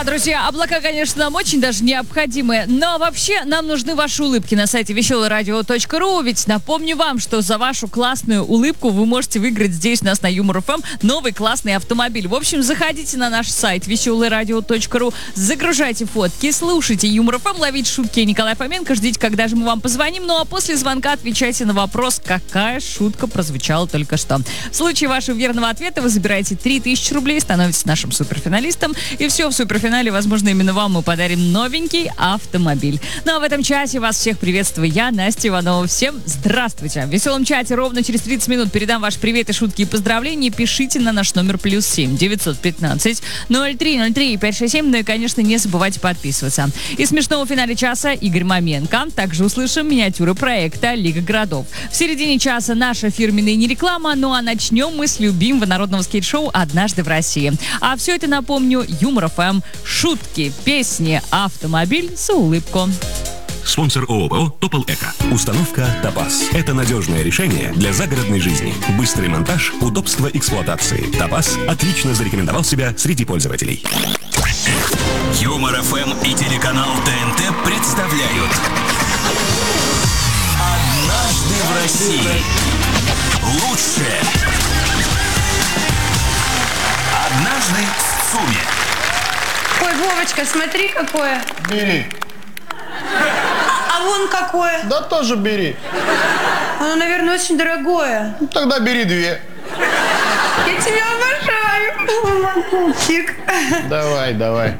Да, друзья, облака, конечно, нам очень даже необходимы, но вообще нам нужны ваши улыбки на сайте веселорадио.ру, ведь напомню вам, что за вашу классную улыбку вы можете выиграть здесь у нас на Юмор ФМ новый классный автомобиль. В общем, заходите на наш сайт веселорадио.ру, загружайте фотки, слушайте Юмор ФМ, ловите шутки Николая Фоменко, ждите, когда же мы вам позвоним, ну а после звонка отвечайте на вопрос, какая шутка прозвучала только что. В случае вашего верного ответа вы забираете 3000 рублей, становитесь нашим суперфиналистом, и все, в суперфинале, возможно, именно вам мы подарим новенький автомобиль. Ну а в этом часе вас всех приветствую я, Настя Иванова. Всем здравствуйте. В веселом чате ровно через 30 минут передам ваши приветы, шутки и поздравления. Пишите на наш номер +7 915 0303 567. Ну и, конечно, не забывайте подписываться. И смешного в финале часа Игорь Маменко. Также услышим миниатюры проекта «Лига городов». В середине часа наша фирменная не реклама, ну а начнем мы с любимого народного скейт-шоу «Однажды в России». А все это, напомню, Юмор ФМ, шутки, песни, автомобиль за улыбку. Спонсор ООО «Топол Эко». Установка «Топаз». Это надежное решение для загородной жизни. Быстрый монтаж, удобство эксплуатации. «Топаз» отлично зарекомендовал себя среди пользователей. Юмор ФМ и телеканал ТНТ представляют «Однажды в России». Лучшее. Однажды в ЦУМе. Ой, Вовочка, смотри, какое. Бери. А вон какое. Да тоже бери. Оно, наверное, очень дорогое. Ну, тогда бери 2. Я тебя обожаю. Мальчик. Давай.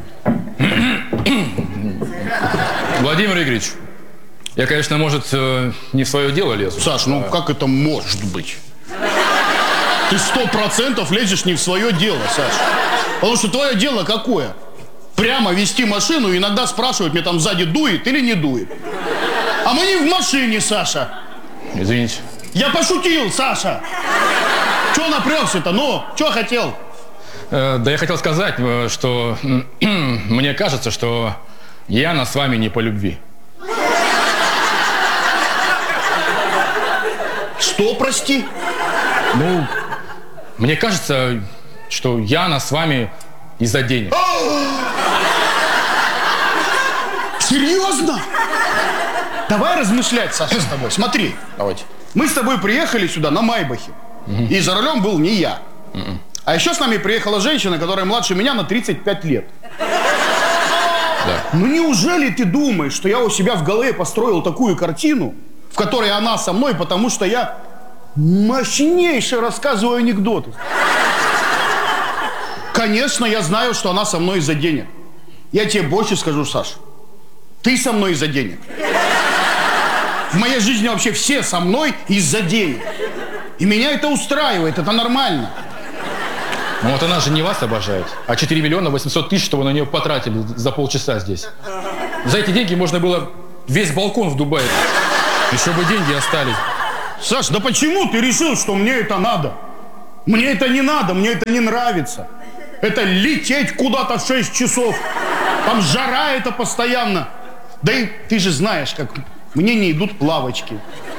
Владимир Игоревич, я, конечно, может, не в свое дело лезу. Саш, ну как это может быть? Ты 100% лезешь не в свое дело, Саш. Потому что твое дело какое? Прямо вести машину и иногда спрашивать, мне там сзади дует или не дует. А мы не в машине, Саша. Извините. Я пошутил, Саша. Чего напрягся-то? Ну, что хотел? Да я хотел сказать, что мне кажется, что Яна с вами не по любви. Что, прости? Ну, мне кажется, что Яна с вами из-за денег. Серьезно? Давай размышлять, Саша, с тобой. Смотри. Давайте. Мы с тобой приехали сюда на Майбахе. И за рулем был не я. А еще с нами приехала женщина, которая младше меня на 35 лет. Да. Ну неужели ты думаешь, что я у себя в голове построил такую картину, в которой она со мной, потому что я мощнейше рассказываю анекдоты? Конечно, я знаю, что она со мной из-за денег. Я тебе больше скажу, Саш. Ты со мной из-за денег. В моей жизни вообще все со мной из-за денег. И меня это устраивает, это нормально. Ну вот она же не вас обожает, а 4 миллиона 800 тысяч, что вы на нее потратили за полчаса здесь. За эти деньги можно было весь балкон в Дубае. Еще бы деньги остались. Саш, да почему ты решил, что мне это надо? Мне это не надо, мне это не нравится. Это лететь куда-то 6 часов. Там жара это постоянно. Да и ты же знаешь, как мне не идут плавочки.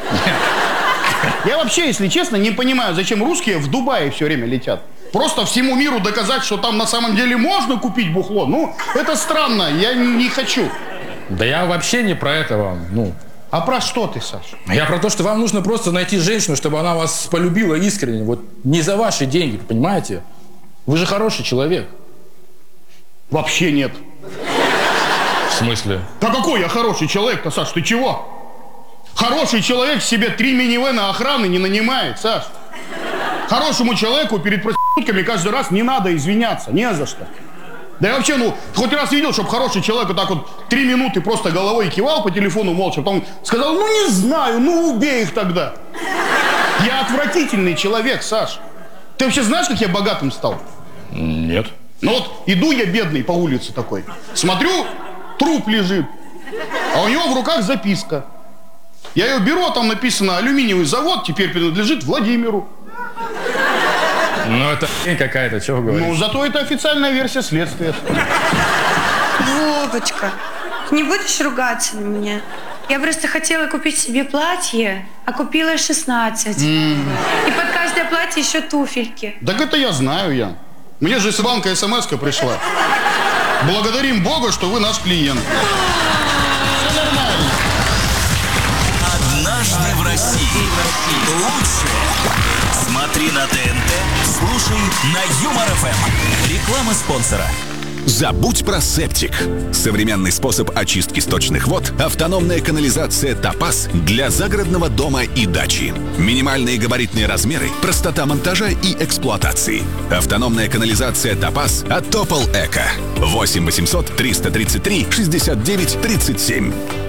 Я вообще, если честно, не понимаю, зачем русские в Дубае все время летят. Просто всему миру доказать, что там на самом деле можно купить бухло. Ну, это странно, я не хочу. Да я вообще не про это вам, ну. А про что ты, Саш? Я про то, что вам нужно просто найти женщину, чтобы она вас полюбила искренне. Вот не за ваши деньги, понимаете? Вы же хороший человек. Вообще нет. В смысле? Да какой я хороший человек-то, Саш, ты чего? Хороший человек себе 3 минивэна охраны не нанимает, Саш. Хорошему человеку перед проститутками каждый раз не надо извиняться, не за что. Да я вообще, ну, хоть раз видел, чтобы хороший человек вот так вот 3 минуты просто головой кивал по телефону молча, потом сказал, ну не знаю, ну убей их тогда. Я отвратительный человек, Саш. Ты вообще знаешь, как я богатым стал? Нет. Ну вот, иду я бедный по улице такой, смотрю, труп лежит, а у него в руках записка. Я ее беру, а там написано, алюминиевый завод теперь принадлежит Владимиру. Ну, это какая-то, чего вы говорите? Ну, зато это официальная версия следствия. Вовочка, не будешь ругаться на меня? Я просто хотела купить себе платье, а купила 16. И под каждое платье еще туфельки. Так это я знаю, Ян. Мне же с банка смс-ка пришла. Благодарим Бога, что вы наш клиент. Все нормально. Однажды в России. Лучшее. Смотри на ТНТ, слушай на Юмор ФМ. Реклама спонсора. Забудь про септик. Современный способ очистки сточных вод – автономная канализация «Топаз» для загородного дома и дачи. Минимальные габаритные размеры, простота монтажа и эксплуатации. Автономная канализация «Топаз» от Топол Эко. 8 800 333 69 37.